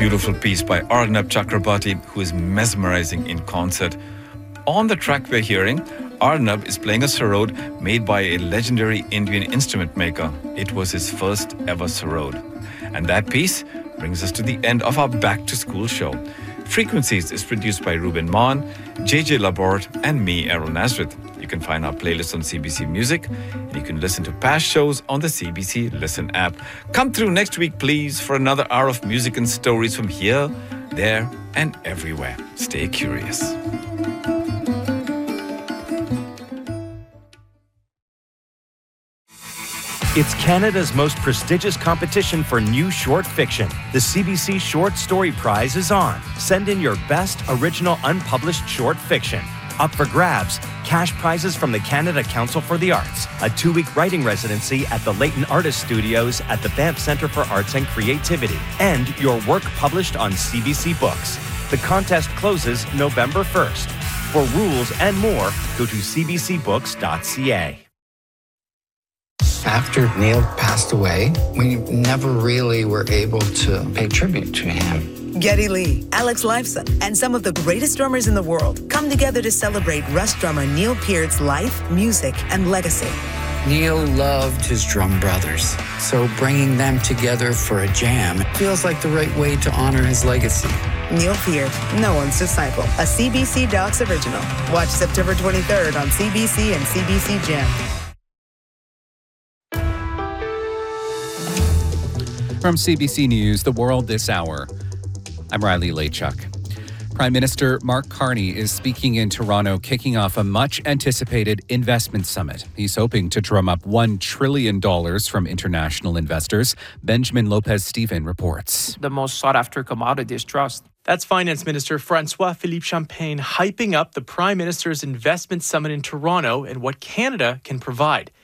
beautiful piece by Arnab Chakrabarti, who is mesmerizing in concert. On the track we're hearing, Arnab is playing a sarod made by a legendary Indian instrument maker. It was his first ever sarod. And that piece brings us to the end of our Back to School show. Frequencies is produced by Ruben Maan, JJ Laborde, and me, Errol Nazareth. You can find our playlist on CBC Music, and you can listen to past shows on the CBC Listen app. Come through next week, please, for another hour of music and stories from here, there, and everywhere. Stay curious. It's Canada's most prestigious competition for new short fiction. The CBC Short Story Prize is on. Send in your best original unpublished short fiction. Up for grabs, cash prizes from the Canada Council for the Arts, a 2-week writing residency at the Leighton Artist Studios at the Banff Centre for Arts and Creativity, and your work published on CBC Books. The contest closes November 1st. For rules and more, go to cbcbooks.ca. After Neil passed away, we never really were able to pay tribute to him. Geddy Lee, Alex Lifeson, and some of the greatest drummers in the world come together to celebrate Rush drummer Neil Peart's life, music, and legacy. Neil loved his drum brothers, so bringing them together for a jam feels like the right way to honor his legacy. Neil Peart, no one's disciple, a CBC Docs original. Watch September 23rd on CBC and CBC Gem. From CBC News, The World This Hour, I'm Riley Lachuk. Prime Minister Mark Carney is speaking in Toronto, kicking off a much-anticipated investment summit. He's hoping to drum up $1 trillion from international investors. Benjamin Lopez-Stephen reports. The most sought-after commodity is trust. That's Finance Minister François-Philippe Champagne hyping up the Prime Minister's investment summit in Toronto and what Canada can provide.